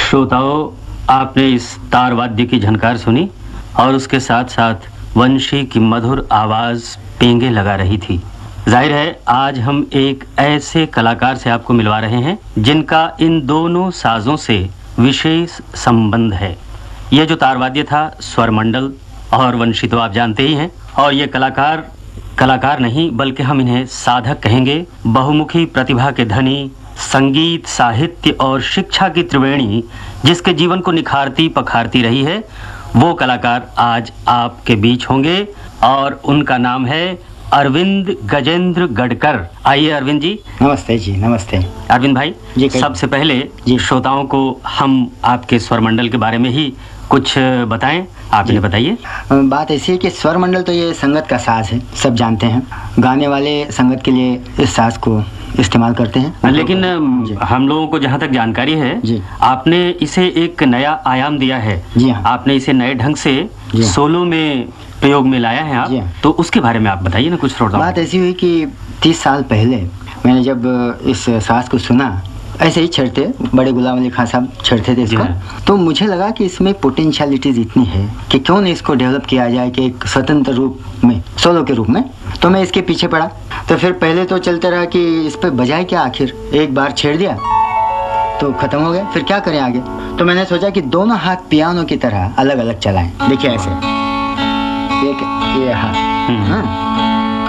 श्रोताओं, आपने इस तार वाद्य की झनकार सुनी और उसके साथ साथ वंशी की मधुर आवाज पेंगे लगा रही थी। जाहिर है आज हम एक ऐसे कलाकार से आपको मिलवा रहे हैं जिनका इन दोनों साजों से विशेष संबंध है। यह जो तार वाद्य था स्वरमंडल और वंशी तो आप जानते ही हैं, और ये कलाकार नहीं बल्कि हम इन्हें साधक कहेंगे। बहुमुखी प्रतिभा के धनी, संगीत, साहित्य और शिक्षा की त्रिवेणी जिसके जीवन को निखारती पखारती रही है, वो कलाकार आज आपके बीच होंगे और उनका नाम है अरविंद गजेंद्र गडकर। आइए अरविंद जी। नमस्ते जी। नमस्ते अरविंद भाई जी। सबसे पहले श्रोताओं को हम आपके स्वरमंडल के बारे में ही कुछ बताएं, आप इन्हें बताइए। बात ऐसी है कि स्वरमंडल तो ये संगत का साज है, सब जानते हैं। गाने वाले संगत के लिए इस साज को इस्तेमाल करते हैं। लेकिन हम लोगों को जहाँ तक जानकारी है जी, आपने इसे एक नया आयाम दिया है जी। हाँ। आपने इसे नए ढंग से सोलो में प्रयोग में लाया है आप, तो उसके बारे में आप बताइए ना कुछ। श्रोताओं, बात ऐसी हुई कि 30 साल पहले मैंने जब इस साज को सुना, ऐसे ही छड़ते बड़े गुलाम अली खान साहब छड़ते थे इसको, तो मुझे लगा कि इसमें पोटेंशियलिटीज इतनी है कि क्यों नहीं इसको डेवलप किया जाए कि एक स्वतंत्र रूप में, सोलो के रूप में। तो मैं इसके पीछे पड़ा। तो फिर पहले तो चलते रहा कि इस पे बजाए क्या, आखिर एक बार छेड़ दिया तो खत्म हो गया, फिर क्या करें आगे। तो मैंने सोचा कि दोनों हाथ पियानो की तरह अलग अलग चलाएं। देखिए ऐसे, ये हाथ, हाँ,